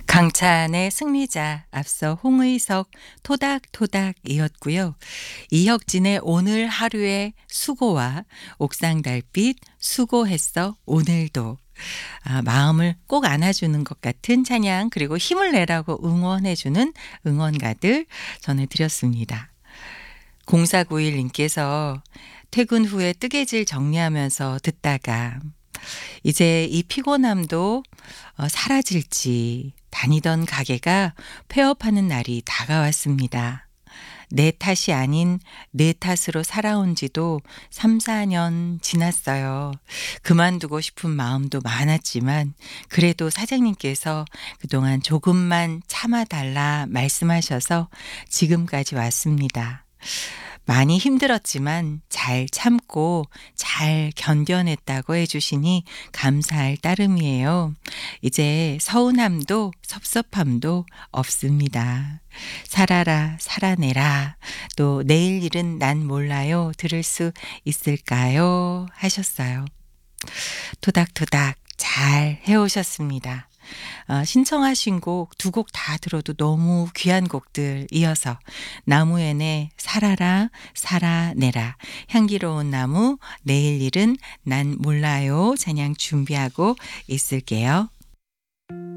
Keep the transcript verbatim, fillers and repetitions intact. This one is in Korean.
강찬의 승리자, 앞서 홍의석 토닥토닥이었고요. 이혁진의 오늘 하루의 수고와 옥상달빛 수고했어 오늘도. 아, 마음을 꼭 안아주는 것 같은 찬양, 그리고 힘을 내라고 응원해주는 응원가들 전해드렸습니다. 공사구일님께서 퇴근 후에 뜨개질 정리하면서 듣다가 이제 이 피곤함도 어, 사라질지, 다니던 가게가 폐업하는 날이 다가왔습니다. 내 탓이 아닌 내 탓으로 살아온 지도 삼, 사 년 지났어요. 그만두고 싶은 마음도 많았지만 그래도 사장님께서 그동안 조금만 참아달라 말씀하셔서 지금까지 왔습니다. 많이 힘들었지만 잘 참고 잘 견뎌냈다고 해주시니 감사할 따름이에요. 이제 서운함도 섭섭함도 없습니다. 살아라, 살아내라. 또 내일 일은 난 몰라요. 들을 수 있을까요? 하셨어요. 토닥토닥 잘 해오셨습니다. 어, 신청하신 곡 두 곡 다 들어도 너무 귀한 곡들 이어서 나무에네 살아라 살아내라, 향기로운 나무 내일 일은 난 몰라요 찬양 준비하고 있을게요.